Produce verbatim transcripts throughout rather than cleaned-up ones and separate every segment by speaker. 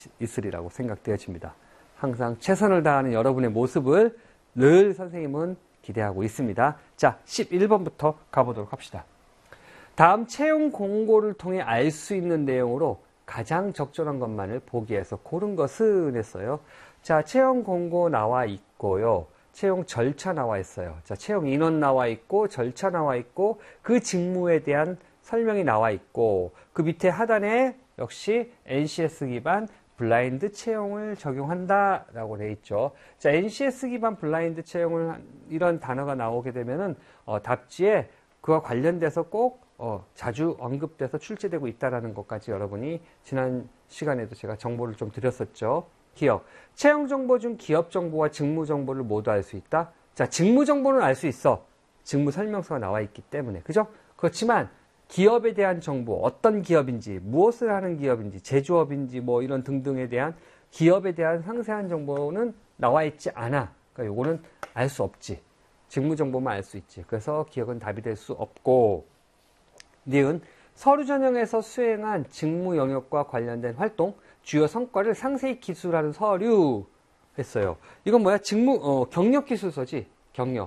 Speaker 1: 있으리라고 생각되어집니다. 항상 최선을 다하는 여러분의 모습을 늘 선생님은 기대하고 있습니다. 자, 십일 번부터 가보도록 합시다. 다음 채용 공고를 통해 알 수 있는 내용으로 가장 적절한 것만을 보기에서 고른 것은 했어요. 자, 채용 공고 나와 있고요. 채용 절차 나와 있어요. 자, 채용 인원 나와 있고, 절차 나와 있고, 그 직무에 대한 설명이 나와 있고, 그 밑에 하단에 역시 엔씨에스 기반 블라인드 채용을 적용한다라고 되어 있죠. 자, 엔씨에스 기반 블라인드 채용을 이런 단어가 나오게 되면은 어, 답지에 그와 관련돼서 꼭 어, 자주 언급돼서 출제되고 있다라는 것까지 여러분이 지난 시간에도 제가 정보를 좀 드렸었죠. 기업. 채용 정보 중 기업 정보와 직무 정보를 모두 알 수 있다. 자, 직무 정보는 알 수 있어. 직무 설명서가 나와 있기 때문에. 그죠? 그렇지만 기업에 대한 정보, 어떤 기업인지, 무엇을 하는 기업인지, 제조업인지 뭐 이런 등등에 대한 기업에 대한 상세한 정보는 나와 있지 않아. 그러니까 요거는 알 수 없지. 직무 정보만 알 수 있지. 그래서 기업은 답이 될 수 없고, 니은 서류 전형에서 수행한 직무 영역과 관련된 활동, 주요 성과를 상세히 기술하는 서류 했어요. 이건 뭐야? 직무, 어, 경력 기술서지. 경력.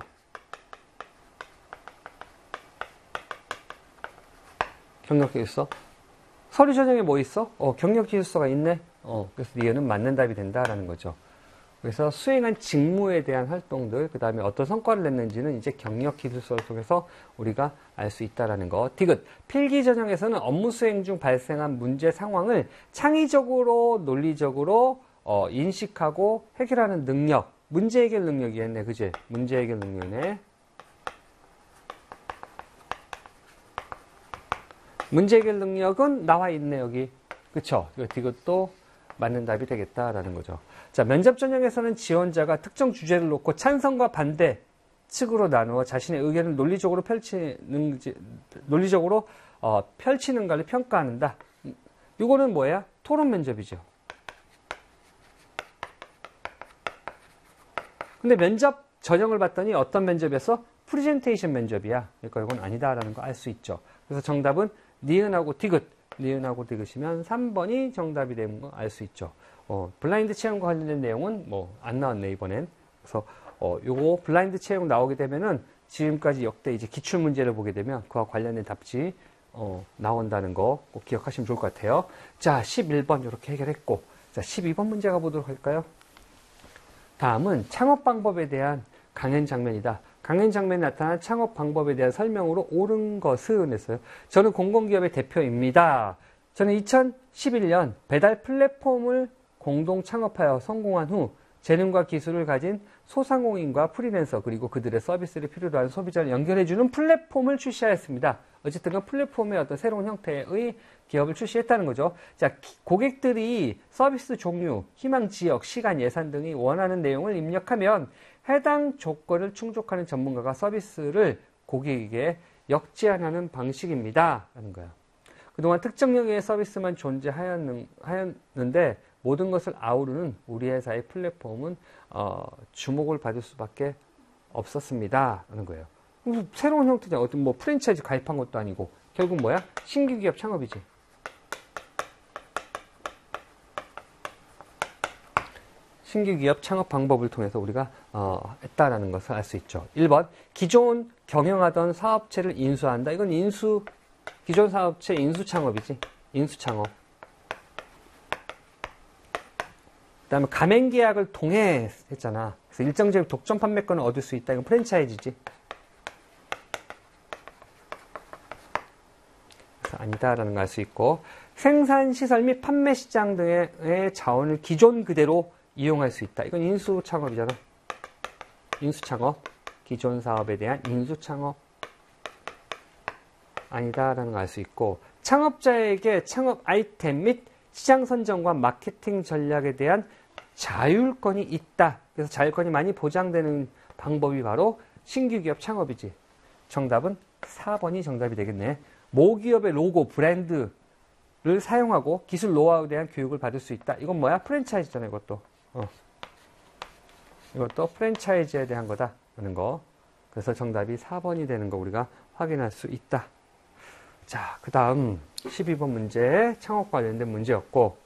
Speaker 1: 경력 기술서. 서류 전형에 뭐 있어? 어, 경력 기술서가 있네. 어, 그래서 니은은 맞는 답이 된다라는 거죠. 그래서 수행한 직무에 대한 활동들, 그 다음에 어떤 성과를 냈는지는 이제 경력 기술서를 통해서 우리가 알 수 있다라는 거. 디귿. 필기 전형에서는 업무 수행 중 발생한 문제 상황을 창의적으로, 논리적으로 어, 인식하고 해결하는 능력. 문제 해결 능력이겠네, 그지? 문제 해결 능력이네. 문제 해결 능력은 나와 있네, 여기. 그쵸? 이것도 맞는 답이 되겠다라는 거죠. 자, 면접 전형에서는 지원자가 특정 주제를 놓고 찬성과 반대 측으로 나누어 자신의 의견을 논리적으로 펼치는, 논리적으로 어, 펼치는가를 평가한다. 이거는 뭐야? 토론 면접이죠. 근데 면접 전형을 봤더니 어떤 면접에서 프리젠테이션 면접이야. 그러니까 이건 아니다라는 거 알 수 있죠. 그래서 정답은 니은하고 디귿, 니은하고 디귿이면 삼 번이 정답이 되는 거 알 수 있죠. 어, 블라인드 채용과 관련된 내용은 뭐 안 나왔네, 이번엔. 그래서 어, 요거 블라인드 채용 나오게 되면은 지금까지 역대 이제 기출 문제를 보게 되면 그와 관련된 답지 어, 나온다는 거 꼭 기억하시면 좋을 것 같아요. 자, 십일 번 이렇게 해결했고, 자, 십이 번 문제 가보도록 할까요? 다음은 창업 방법에 대한 강연 장면이다. 강연 장면에 나타난 창업 방법에 대한 설명으로 옳은 것은 했어요. 저는 공공기업의 대표입니다. 저는 이천십일 년 배달 플랫폼을 공동 창업하여 성공한 후 재능과 기술을 가진 소상공인과 프리랜서 그리고 그들의 서비스를 필요로 하는 소비자를 연결해주는 플랫폼을 출시하였습니다. 어쨌든 그 플랫폼의 어떤 새로운 형태의 기업을 출시했다는 거죠. 자, 고객들이 서비스 종류, 희망 지역, 시간, 예산 등이 원하는 내용을 입력하면 해당 조건을 충족하는 전문가가 서비스를 고객에게 역제안하는 방식입니다. 라는 거야. 그동안 특정 영역의 서비스만 존재하였는데 모든 것을 아우르는 우리 회사의 플랫폼은 어, 주목을 받을 수밖에 없었습니다. 라는 거예요. 새로운 형태잖아. 어떤 뭐 프랜차이즈 가입한 것도 아니고 결국 뭐야? 신규 기업 창업이지. 신규 기업 창업 방법을 통해서 우리가 어, 했다라는 것을 알 수 있죠. 일 번 기존 경영하던 사업체를 인수한다. 이건 인수 기존 사업체 인수 창업이지. 인수 창업. 그 다음에 가맹 계약을 통해 했잖아. 그래서 일정적 독점 판매권을 얻을 수 있다. 이건 프랜차이즈지. 그래서 아니다라는 걸 알 수 있고, 생산 시설 및 판매 시장 등의 자원을 기존 그대로 이용할 수 있다. 이건 인수 창업이잖아. 인수 창업. 기존 사업에 대한 인수 창업. 아니다라는 걸 알 수 있고, 창업자에게 창업 아이템 및 시장 선정과 마케팅 전략에 대한 자율권이 있다. 그래서 자율권이 많이 보장되는 방법이 바로 신규 기업 창업이지. 정답은 사 번이 정답이 되겠네. 모기업의 로고, 브랜드를 사용하고 기술 노하우에 대한 교육을 받을 수 있다. 이건 뭐야? 프랜차이즈잖아, 이것도. 어. 이것도 프랜차이즈에 대한 거다. 라는 거. 그래서 정답이 사 번이 되는 거 우리가 확인할 수 있다. 자, 그 다음 십이 번 문제, 창업 관련된 문제였고,